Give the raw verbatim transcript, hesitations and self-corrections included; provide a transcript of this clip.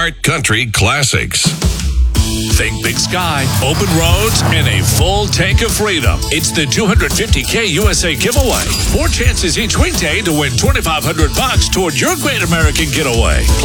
Smart Country Classics. Think big sky, open roads, and a full tank of freedom. It's the two hundred fifty K U S A giveaway. Four chances each weekday to win twenty-five hundred bucks toward your great American getaway.